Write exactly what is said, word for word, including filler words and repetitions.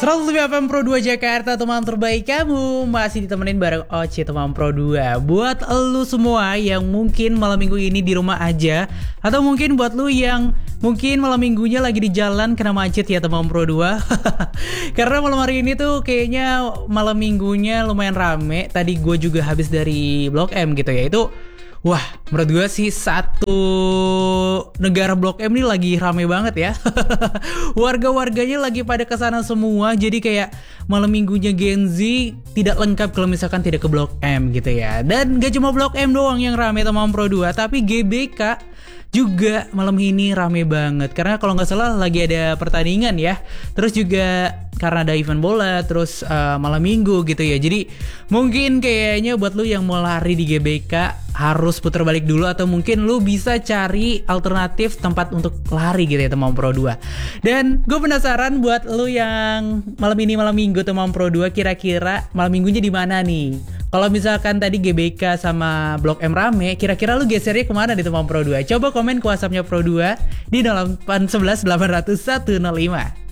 seratus F M Pro dua Jakarta, teman terbaik kamu. Masih ditemenin bareng Oce, teman Pro dua. Buat lu semua yang mungkin malam minggu ini di rumah aja, atau mungkin buat lu yang mungkin malam minggunya lagi di jalan kena macet ya teman Pro dua. Karena malam hari ini tuh kayaknya malam minggunya lumayan rame. Tadi gue juga habis dari Blok M gitu ya. Itu wah, menurut gue sih satu negara Blok M ini lagi rame banget ya. Warga-warganya lagi pada kesana semua. Jadi kayak malam minggunya Gen Z tidak lengkap kalau misalkan tidak ke Blok M gitu ya. Dan gak cuma Blok M doang yang rame teman Pro dua, tapi G B K juga malam ini rame banget. Karena kalau gak salah lagi ada pertandingan ya. Terus juga karena ada event bola, terus uh, malam minggu gitu ya. Jadi mungkin kayaknya buat lu yang mau lari di G B K harus putar balik dulu, atau mungkin lu bisa cari alternatif tempat untuk lari gitu ya teman Pro dua. Dan gue penasaran buat lu yang malam ini malam minggu teman Pro dua, kira-kira malam minggunya di mana nih? Kalau misalkan tadi G B K sama Blok M rame, kira-kira lu gesernya kemana di teman Pro dua? Coba komen ke WhatsAppnya Pro dua di nol delapan satu satu delapan nol satu nol lima.